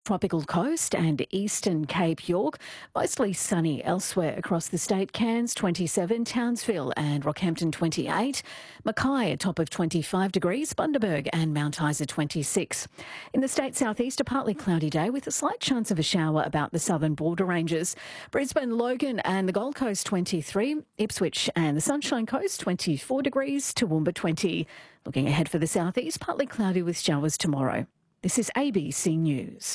Tropical coast and eastern Cape York. Mostly sunny elsewhere across the state. Cairns 27, Townsville and Rockhampton 28, Mackay a top of 25 degrees, Bundaberg and Mount Isa 26. In the state southeast, a partly cloudy day with a slight chance of a shower about the southern border ranges. Brisbane, Logan and the Gold Coast 23, Ipswich and the Sunshine Coast 24 degrees, Toowoomba 20. Looking ahead for the southeast, partly cloudy with showers tomorrow. This is ABC News.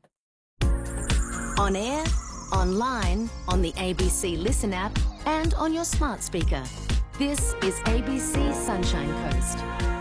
On air, online, on the ABC Listen app and on your smart speaker. This is ABC Sunshine Coast.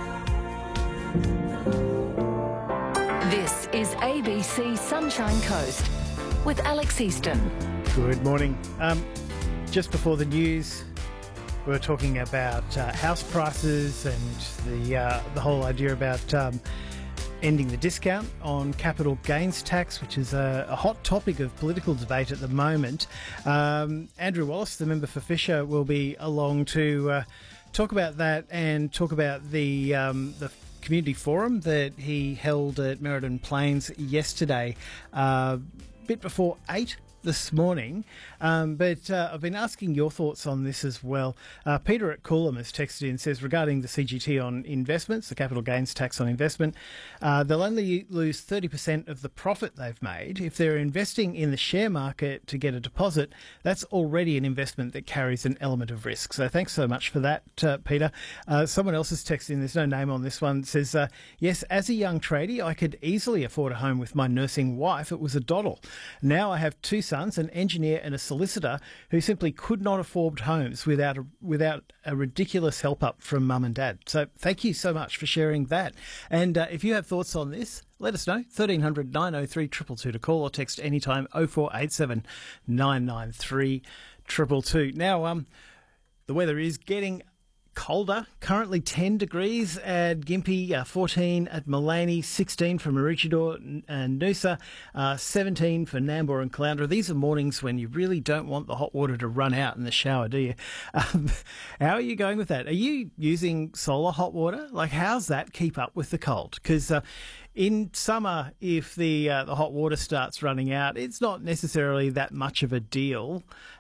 This is ABC Sunshine Coast with Alex Easton. Good morning. Just before the news, we were talking about house prices and the whole idea about ending the discount on capital gains tax, which is a hot topic of political debate at the moment. Andrew Wallace, the member for Fisher, will be along to talk about that and talk about the community forum that he held at Merredin Plains yesterday, bit before 8 this morning, but I've been asking your thoughts on this as well. Peter at Coolum has texted in and says, regarding the CGT on investments, the capital gains tax on investment, they'll only lose 30% of the profit they've made. If they're investing in the share market to get a deposit, that's already an investment that carries an element of risk. So thanks so much for that, Peter. Someone else has texted in, there's no name on this one, says, yes, as a young tradie, I could easily afford a home with my nursing wife. It was a doddle. Now I have two sons, an engineer and a solicitor, who simply could not afford homes without a ridiculous help up from mum and dad. So thank you so much for sharing that. And if you have thoughts on this, let us know. 1300 903 222 to call or text anytime 0487 993 222. Now, the weather is getting colder. Currently 10 degrees at Gympie, 14 at Maleny, 16 for Maroochydore and Noosa, 17 for Nambour and Caloundra. These are mornings when you really don't want the hot water to run out in the shower, do you? How are you going with that? Are you using solar hot water? Like, how's that keep up with the cold? Because in summer, if the hot water starts running out, it's not necessarily that much of a deal.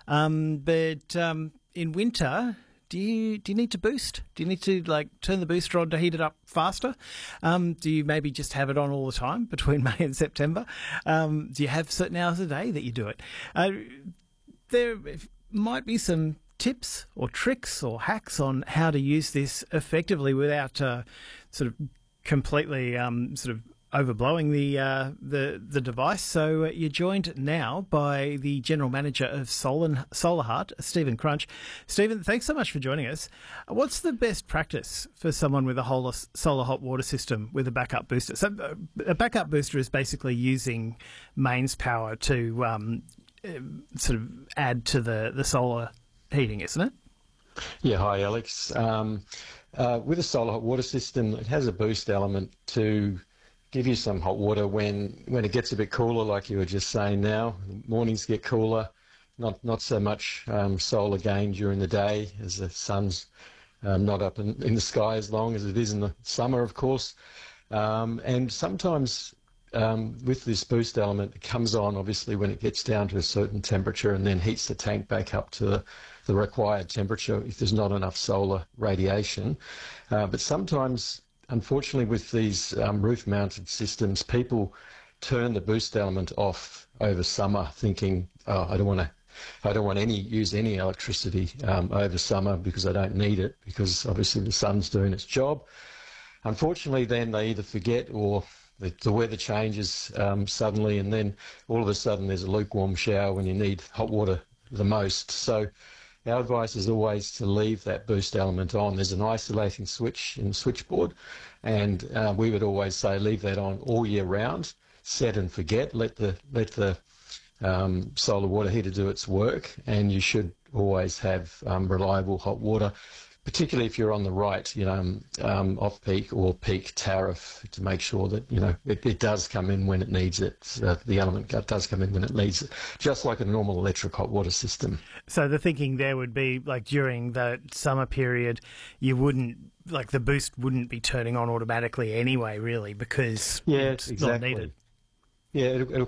But in winter, do you need to boost? Do you need to turn the booster on to heat it up faster? Do you maybe just have it on all the time between May and September? Do you have certain hours a day that you do it? There might be some tips or tricks or hacks on how to use this effectively without sort of completely overblowing the device. So you're joined now by the General Manager of Solar Heart, Stephen Crunch. Stephen, thanks so much for joining us. What's the best practice for someone with a whole solar hot water system with a backup booster? So a backup booster is basically using mains power to sort of add to the solar heating, isn't it? Yeah, hi Alex. With a solar hot water system, it has a boost element to give you some hot water when it gets a bit cooler, like you were just saying now. Mornings get cooler, not so much solar gain during the day as the sun's not up in the sky as long as it is in the summer, of course. And sometimes with this boost element, it comes on obviously when it gets down to a certain temperature and then heats the tank back up to the required temperature if there's not enough solar radiation. But sometimes, unfortunately, with these roof-mounted systems, people turn the boost element off over summer, thinking, "Oh, I don't want use any electricity over summer because I don't need it because obviously the sun's doing its job." Unfortunately, then they either forget or the weather changes suddenly, and then all of a sudden there's a lukewarm shower when you need hot water the most. So our advice is always to leave that boost element on. There's an isolating switch in the switchboard, and we would always say leave that on all year round. Set and forget. Let the solar water heater do its work, and you should always have reliable hot water, particularly if you're on the right, off-peak or peak tariff, to make sure that, it does come in when it needs it. The element does come in when it needs it, just like a normal electric hot water system. So the thinking there would be, like, during the summer period, you wouldn't, the boost wouldn't be turning on automatically anyway, really, because it's not needed. Yeah, it'll